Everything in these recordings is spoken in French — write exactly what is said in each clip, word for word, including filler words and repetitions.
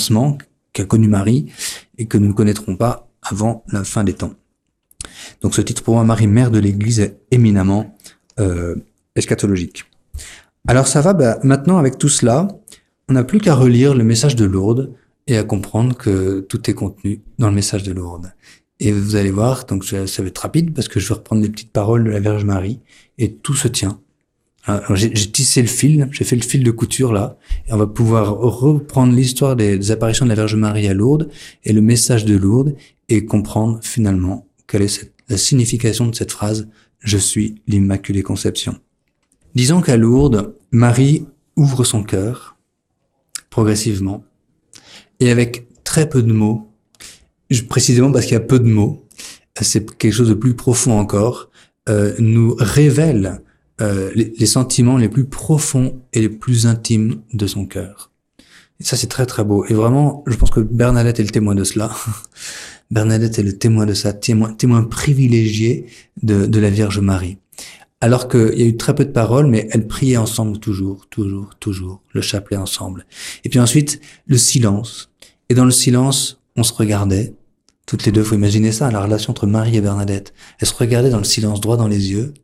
commencement qu'a connu Marie et que nous ne connaîtrons pas avant la fin des temps. Donc ce titre pour moi, Marie, mère de l'Église, est éminemment euh, eschatologique. Alors ça va, bah, maintenant avec tout cela, on n'a plus qu'à relire le message de Lourdes et à comprendre que tout est contenu dans le message de Lourdes. Et vous allez voir, donc ça va être rapide parce que je vais reprendre les petites paroles de la Vierge Marie et tout se tient. Alors, j'ai, j'ai tissé le fil, j'ai fait le fil de couture là, et on va pouvoir reprendre l'histoire des, des apparitions de la Vierge Marie à Lourdes et le message de Lourdes et comprendre finalement quelle est cette, la signification de cette phrase « Je suis l'Immaculée Conception ». Disons qu'à Lourdes, Marie ouvre son cœur progressivement et avec très peu de mots, précisément parce qu'il y a peu de mots, c'est quelque chose de plus profond encore, euh, nous révèle euh, les, les sentiments les plus profonds et les plus intimes de son cœur. Et ça, c'est très très beau. Et vraiment, je pense que Bernadette est le témoin de cela. Bernadette est le témoin de ça, témoin, témoin privilégié de, de la Vierge Marie. Alors qu'il y a eu très peu de paroles, mais elles priaient ensemble toujours, toujours, toujours, le chapelet ensemble. Et puis ensuite, le silence. Et dans le silence, on se regardait, toutes les deux, faut imaginer ça, la relation entre Marie et Bernadette. Elles se regardaient dans le silence, droit dans les yeux.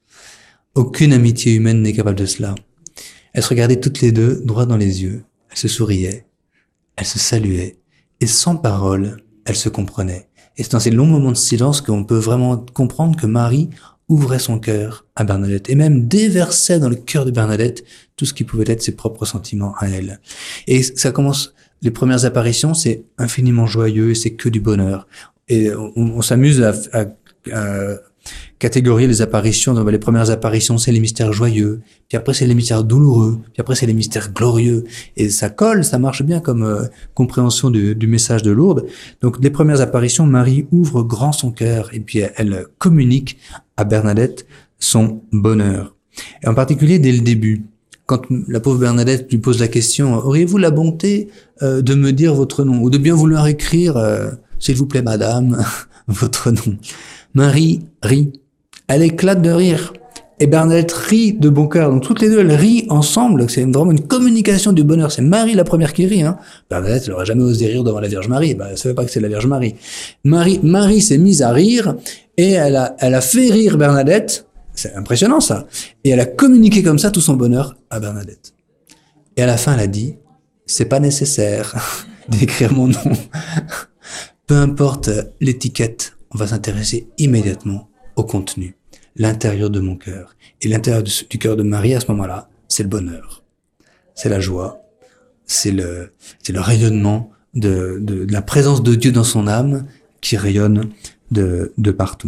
Aucune amitié humaine n'est capable de cela. Elles se regardaient toutes les deux, droit dans les yeux. Elles se souriaient, elles se saluaient, et sans parole, elles se comprenaient. Et c'est dans ces longs moments de silence qu'on peut vraiment comprendre que Marie ouvrait son cœur à Bernadette, et même déversait dans le cœur de Bernadette tout ce qui pouvait être ses propres sentiments à elle. Et ça commence, les premières apparitions, c'est infiniment joyeux, et c'est que du bonheur. Et on, on s'amuse à, à, à catégoriser les apparitions. Donc, les premières apparitions, c'est les mystères joyeux, puis après c'est les mystères douloureux, puis après c'est les mystères glorieux. Et ça colle, ça marche bien comme euh, compréhension du, du message de Lourdes. Donc les premières apparitions, Marie ouvre grand son cœur, et puis elle, elle communique à Bernadette son bonheur. Et en particulier dès le début, quand la pauvre Bernadette lui pose la question « Auriez-vous la bonté euh, de me dire votre nom ?» ou de bien vouloir écrire euh, « S'il vous plaît, madame, votre nom ?» Marie rit. Elle éclate de rire. Et Bernadette rit de bon cœur. Donc toutes les deux, elles rient ensemble. C'est vraiment une communication du bonheur. C'est Marie la première qui rit. Hein. Bernadette, elle n'aurait jamais osé rire devant la Vierge Marie. Ben, elle ne savait pas que c'est la Vierge Marie. Marie, Marie s'est mise à rire et elle a, elle a fait rire Bernadette. C'est impressionnant ça. Et elle a communiqué comme ça tout son bonheur à Bernadette. Et à la fin, elle a dit, c'est pas nécessaire d'écrire mon nom. Peu importe l'étiquette, on va s'intéresser immédiatement au contenu, l'intérieur de mon cœur. Et l'intérieur du cœur de Marie, à ce moment-là, c'est le bonheur, c'est la joie, c'est le, c'est le rayonnement de, de, de la présence de Dieu dans son âme qui rayonne de, de partout.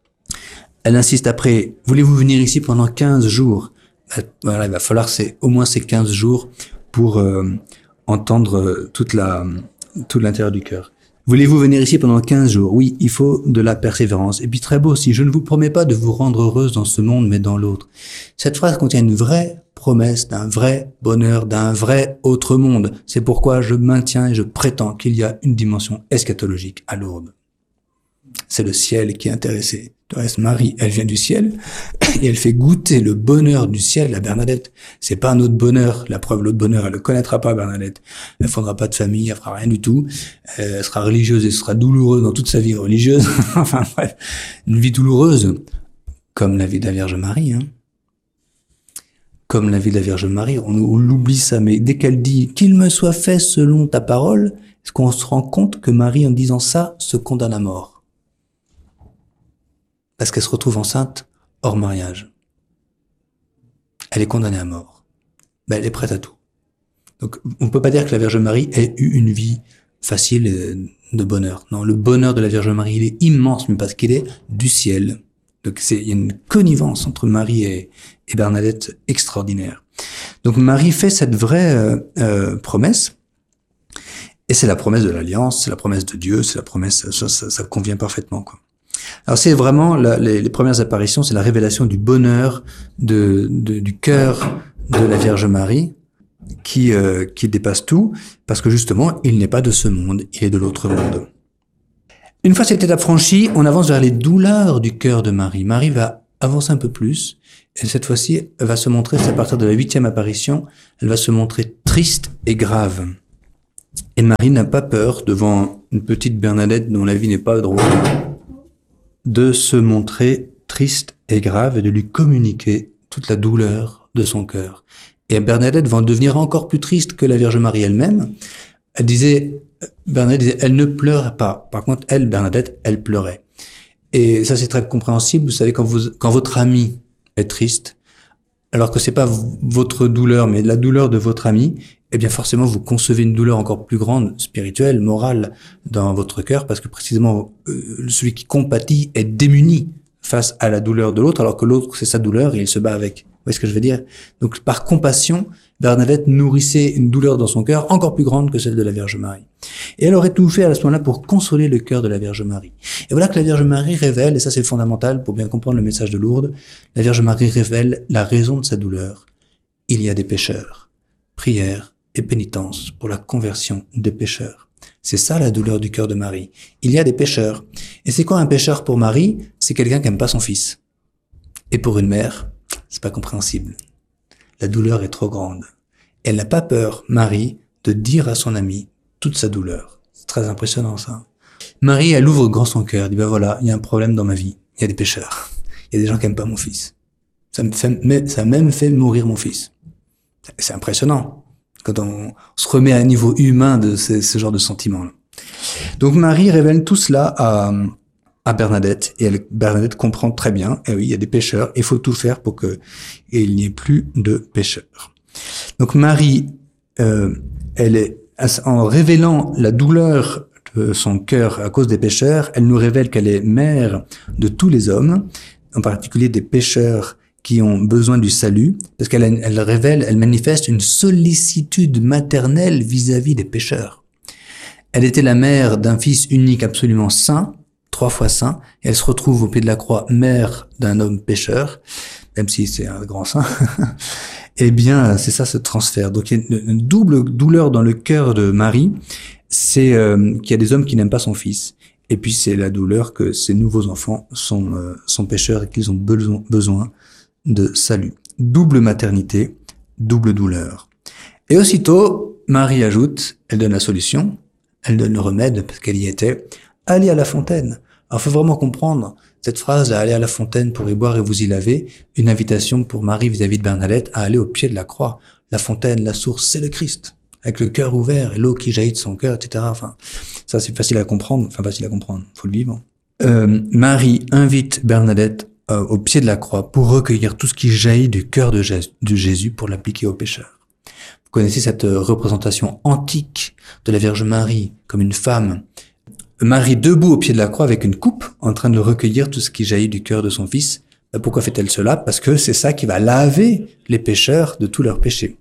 Elle insiste après, voulez-vous venir ici pendant quinze jours? Voilà, il va falloir c'est, au moins ces quinze jours pour euh, entendre toute la, tout l'intérieur du cœur. Voulez-vous venir ici pendant quinze jours? Oui, il faut de la persévérance. Et puis très beau aussi, je ne vous promets pas de vous rendre heureuse dans ce monde, mais dans l'autre. Cette phrase contient une vraie promesse d'un vrai bonheur, d'un vrai autre monde. C'est pourquoi je maintiens et je prétends qu'il y a une dimension eschatologique à Lourdes. C'est le ciel qui est intéressé. Du reste, Marie, elle vient du ciel et elle fait goûter le bonheur du ciel à Bernadette. C'est pas un autre bonheur. La preuve, l'autre bonheur, elle le connaîtra pas, Bernadette. Elle fondera pas de famille, elle fera rien du tout. Elle sera religieuse et sera douloureuse dans toute sa vie religieuse. Enfin bref, une vie douloureuse, comme la vie de la Vierge Marie. Hein. Comme la vie de la Vierge Marie, on, on l'oublie ça. Mais dès qu'elle dit « qu'il me soit fait selon ta parole », est-ce qu'on se rend compte que Marie, en disant ça, se condamne à mort? Parce qu'elle se retrouve enceinte hors mariage. Elle est condamnée à mort. Ben, elle est prête à tout. Donc, on ne peut pas dire que la Vierge Marie ait eu une vie facile et de bonheur. Non, le bonheur de la Vierge Marie, il est immense, mais parce qu'il est du ciel. Donc, c'est, il y a une connivence entre Marie et, et Bernadette extraordinaire. Donc, Marie fait cette vraie euh, euh, promesse. Et c'est la promesse de l'alliance, c'est la promesse de Dieu, c'est la promesse, ça, ça, ça convient parfaitement, quoi. Alors c'est vraiment la, les, les premières apparitions, c'est la révélation du bonheur de, de, du cœur de la Vierge Marie qui, euh, qui dépasse tout, parce que justement, il n'est pas de ce monde, il est de l'autre monde. Une fois cette étape franchie, on avance vers les douleurs du cœur de Marie. Marie va avancer un peu plus, et cette fois-ci, elle va se montrer, c'est à partir de la huitième apparition, elle va se montrer triste et grave. Et Marie n'a pas peur, devant une petite Bernadette dont la vie n'est pas drôle, de se montrer triste et grave et de lui communiquer toute la douleur de son cœur. Et Bernadette va en devenir encore plus triste que la Vierge Marie elle-même. Elle disait, Bernadette disait, elle ne pleurait pas. Par contre, elle, Bernadette, elle pleurait. Et ça, c'est très compréhensible. Vous savez, quand vous, quand votre ami est triste, alors que c'est pas votre douleur, mais la douleur de votre ami, eh bien, forcément, vous concevez une douleur encore plus grande, spirituelle, morale, dans votre cœur, parce que précisément, euh, celui qui compatit est démuni face à la douleur de l'autre, alors que l'autre, c'est sa douleur et il se bat avec. Vous voyez ce que je veux dire? Donc, par compassion, Bernadette nourrissait une douleur dans son cœur encore plus grande que celle de la Vierge Marie. Et elle aurait tout fait à ce moment-là pour consoler le cœur de la Vierge Marie. Et voilà que la Vierge Marie révèle, et ça c'est fondamental pour bien comprendre le message de Lourdes, la Vierge Marie révèle la raison de sa douleur. Il y a des pécheurs. Prière et pénitence pour la conversion des pécheurs. C'est ça la douleur du cœur de Marie. Il y a des pécheurs. Et c'est quoi un pécheur pour Marie? C'est quelqu'un qui n'aime pas son fils. Et pour une mère, c'est pas compréhensible. La douleur est trop grande. Elle n'a pas peur, Marie, de dire à son ami toute sa douleur. C'est très impressionnant, ça. Marie, elle ouvre grand son cœur. Elle dit, ben voilà, il y a un problème dans ma vie. Il y a des pécheurs. Il y a des gens qui n'aiment pas mon fils. Ça me fait, ça a même fait mourir mon fils. C'est impressionnant. Quand on se remet à un niveau humain de ce, ce genre de sentiments-là. Donc Marie révèle tout cela à, à Bernadette, et elle, Bernadette comprend très bien, et oui, il y a des pécheurs, il faut tout faire pour que il n'y ait plus de pécheurs. Donc Marie, euh, elle est, en révélant la douleur de son cœur à cause des pécheurs, elle nous révèle qu'elle est mère de tous les hommes, en particulier des pécheurs qui ont besoin du salut, parce qu'elle elle révèle, elle manifeste une sollicitude maternelle vis-à-vis des pécheurs. Elle était la mère d'un fils unique absolument saint, trois fois saint, et elle se retrouve au pied de la croix, mère d'un homme pécheur, même si c'est un grand saint. Eh bien, c'est ça ce transfert. Donc, il y a une double douleur dans le cœur de Marie, c'est euh, qu'il y a des hommes qui n'aiment pas son fils. Et puis, c'est la douleur que ces nouveaux enfants sont, euh, sont pécheurs et qu'ils ont besoin, besoin de salut. Double maternité, double douleur. Et aussitôt, Marie ajoute, elle donne la solution, elle donne le remède, parce qu'elle y était, allez à la fontaine. Alors, il faut vraiment comprendre cette phrase, aller à la fontaine pour y boire et vous y laver, une invitation pour Marie vis-à-vis de Bernadette à aller au pied de la croix. La fontaine, la source, c'est le Christ, avec le cœur ouvert et l'eau qui jaillit de son cœur, et cetera. Enfin, ça c'est facile à comprendre, enfin facile à comprendre, faut le vivre. Euh, Marie invite Bernadette euh, au pied de la croix pour recueillir tout ce qui jaillit du cœur de Jésus, de Jésus pour l'appliquer aux pécheurs. Vous connaissez cette représentation antique de la Vierge Marie comme une femme, Marie debout au pied de la croix avec une coupe, en train de recueillir tout ce qui jaillit du cœur de son fils. Pourquoi fait-elle cela? Parce que c'est ça qui va laver les pécheurs de tous leurs péchés.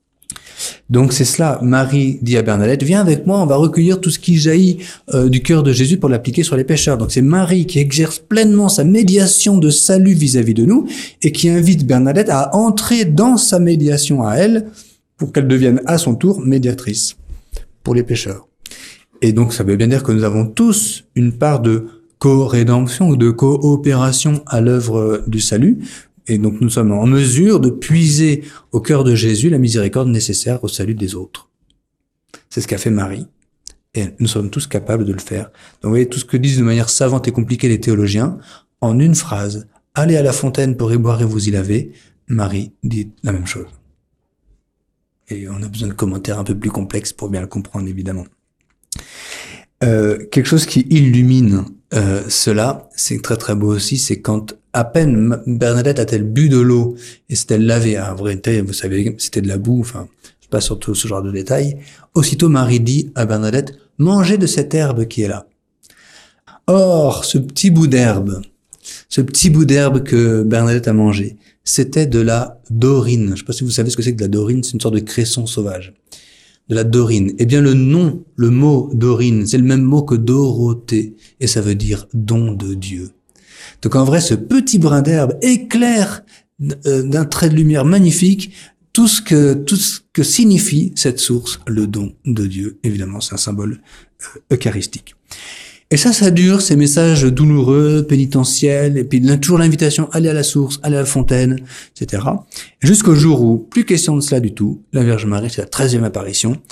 Donc c'est cela, Marie dit à Bernadette, viens avec moi, on va recueillir tout ce qui jaillit euh, du cœur de Jésus pour l'appliquer sur les pécheurs. Donc c'est Marie qui exerce pleinement sa médiation de salut vis-à-vis de nous et qui invite Bernadette à entrer dans sa médiation à elle pour qu'elle devienne à son tour médiatrice pour les pécheurs. Et donc, ça veut bien dire que nous avons tous une part de co-rédemption ou de coopération à l'œuvre du salut. Et donc, nous sommes en mesure de puiser au cœur de Jésus la miséricorde nécessaire au salut des autres. C'est ce qu'a fait Marie. Et nous sommes tous capables de le faire. Donc, vous voyez, tout ce que disent de manière savante et compliquée les théologiens, en une phrase, allez à la fontaine pour y boire et vous y laver, Marie dit la même chose. Et on a besoin de commentaires un peu plus complexes pour bien le comprendre, évidemment. Euh, quelque chose qui illumine euh, cela, c'est très très beau aussi, c'est quand à peine Bernadette a-t-elle bu de l'eau et s'est-elle lavée, en vérité, vous savez, c'était de la boue, enfin, je passe sur tout ce genre de détails, aussitôt Marie dit à Bernadette, mangez de cette herbe qui est là. Or, ce petit bout d'herbe, ce petit bout d'herbe que Bernadette a mangé, c'était de la dorine. Je ne sais pas si vous savez ce que c'est que de la dorine, c'est une sorte de cresson sauvage. De la dorine. Eh bien, le nom, le mot dorine, c'est le même mot que Dorothée, et ça veut dire don de Dieu. Donc en vrai, ce petit brin d'herbe éclaire d'un trait de lumière magnifique tout ce que tout ce que signifie cette source, le don de Dieu. Évidemment, c'est un symbole eucharistique. Et ça, ça dure, ces messages douloureux, pénitentiels, et puis toujours l'invitation, aller à la source, aller à la fontaine, et cetera. Jusqu'au jour où, plus question de cela du tout, la Vierge Marie, c'est la treizième apparition,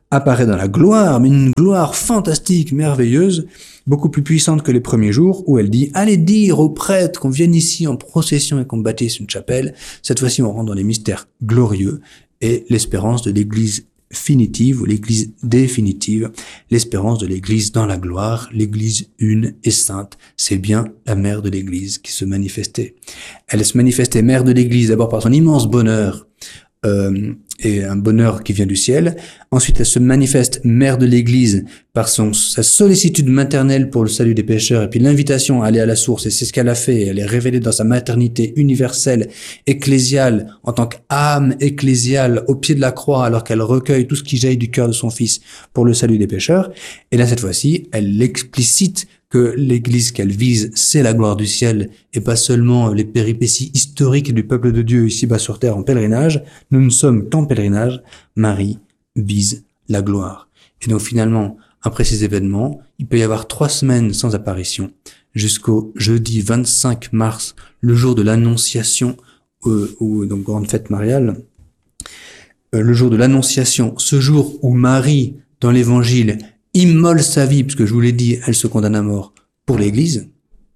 apparaît dans la gloire, mais une gloire fantastique, merveilleuse, beaucoup plus puissante que les premiers jours, où elle dit « Allez dire aux prêtres qu'on vienne ici en procession et qu'on bâtisse une chapelle. Cette fois-ci, on rentre dans les mystères glorieux et l'espérance de l'Église finitive ou l'Église définitive, l'espérance de l'Église dans la gloire, l'Église une et sainte. C'est bien la mère de l'Église qui se manifestait. Elle se manifestait mère de l'Église d'abord par son immense bonheur, euh, et un bonheur qui vient du ciel. Ensuite, elle se manifeste mère de l'Église par son sa sollicitude maternelle pour le salut des pécheurs et puis l'invitation à aller à la source. Et c'est ce qu'elle a fait. Elle est révélée dans sa maternité universelle, ecclésiale, en tant qu'âme ecclésiale au pied de la croix, alors qu'elle recueille tout ce qui jaillit du cœur de son Fils pour le salut des pécheurs. Et là, cette fois-ci, elle explicite que l'Église qu'elle vise, c'est la gloire du ciel et pas seulement les péripéties historiques du peuple de Dieu ici-bas sur terre en pèlerinage. Nous ne sommes qu'en pèlerinage. Marie vise la gloire. Et donc finalement, après ces événements, il peut y avoir trois semaines sans apparition jusqu'au jeudi vingt-cinq mars, le jour de l'Annonciation, euh, ou donc grande fête mariale, euh, le jour de l'Annonciation, ce jour où Marie, dans l'Évangile, immole sa vie, puisque je vous l'ai dit, elle se condamne à mort pour l'Église.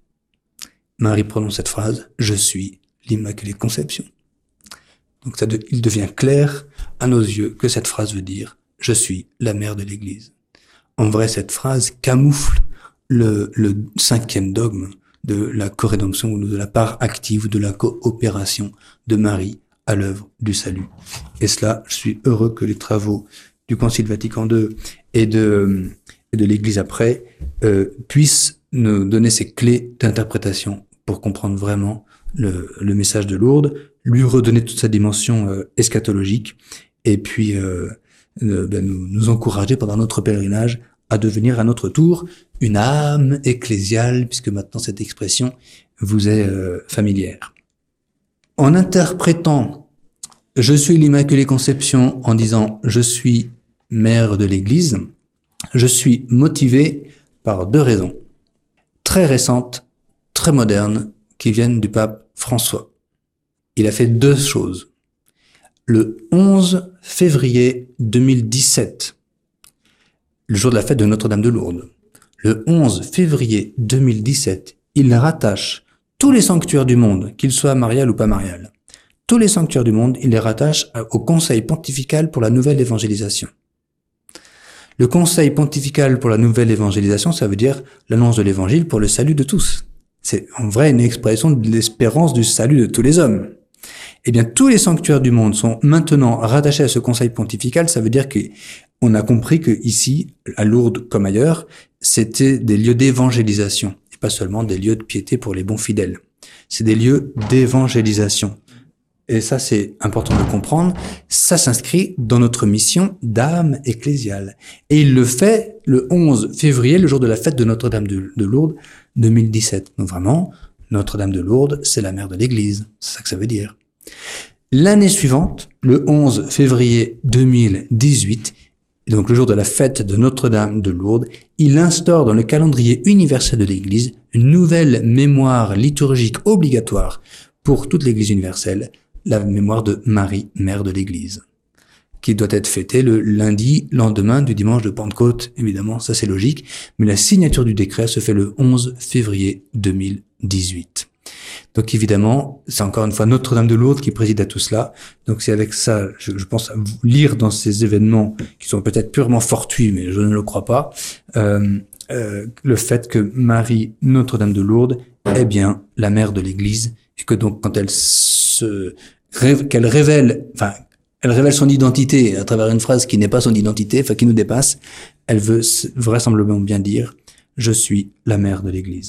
Marie prononce cette phrase, « Je suis l'Immaculée Conception ». Donc ça de, il devient clair à nos yeux que cette phrase veut dire « Je suis la mère de l'Église ». En vrai, cette phrase camoufle le, le cinquième dogme de la corédemption, ou de la part active, de la coopération de Marie à l'œuvre du salut. Et cela, je suis heureux que les travaux du Concile Vatican deux et de, et de l'Église après euh, puissent nous donner ces clés d'interprétation pour comprendre vraiment le, le message de Lourdes, lui redonner toute sa dimension euh, eschatologique et puis euh, euh, ben, nous, nous encourager pendant notre pèlerinage à devenir à notre tour une âme ecclésiale, puisque maintenant cette expression vous est euh, familière. En interprétant « Je suis l'Immaculée Conception » en disant « Je suis mère de l'Église », je suis motivé par deux raisons très récentes, très modernes, qui viennent du pape François. Il a fait deux choses. Le onze février deux mille dix-sept, le jour de la fête de Notre-Dame de Lourdes, le onze février deux mille dix-sept, il rattache tous les sanctuaires du monde, qu'ils soient mariales ou pas mariales, tous les sanctuaires du monde, il les rattache au Conseil pontifical pour la nouvelle évangélisation. Le Conseil pontifical pour la nouvelle évangélisation, ça veut dire l'annonce de l'évangile pour le salut de tous. C'est en vrai une expression de l'espérance du salut de tous les hommes. Eh bien, tous les sanctuaires du monde sont maintenant rattachés à ce Conseil pontifical. Ça veut dire qu'on a compris que ici, à Lourdes comme ailleurs, c'était des lieux d'évangélisation et pas seulement des lieux de piété pour les bons fidèles. C'est des lieux d'évangélisation. Et ça, c'est important de comprendre. Ça s'inscrit dans notre mission d'âme ecclésiale. Et il le fait le onze février, le jour de la fête de Notre-Dame de, de Lourdes deux mille dix-sept. Donc vraiment, Notre-Dame de Lourdes, c'est la mère de l'Église. C'est ça que ça veut dire. L'année suivante, le onze février deux mille dix-huit, donc le jour de la fête de Notre-Dame de Lourdes, il instaure dans le calendrier universel de l'Église une nouvelle mémoire liturgique obligatoire pour toute l'Église universelle, la mémoire de Marie, mère de l'Église, qui doit être fêtée le lundi, lendemain du dimanche de Pentecôte, évidemment, ça c'est logique, mais la signature du décret se fait le onze février deux mille dix-huit. Donc évidemment, c'est encore une fois Notre-Dame de Lourdes qui préside à tout cela. Donc c'est avec ça, je, je pense à vous lire dans ces événements qui sont peut-être purement fortuits, mais je ne le crois pas, euh, euh, le fait que Marie, Notre-Dame de Lourdes, est bien la mère de l'Église, et que donc quand elle se qu'elle révèle, enfin, elle révèle son identité à travers une phrase qui n'est pas son identité, enfin qui nous dépasse, elle veut vraisemblablement bien dire « Je suis la mère de l'Église ».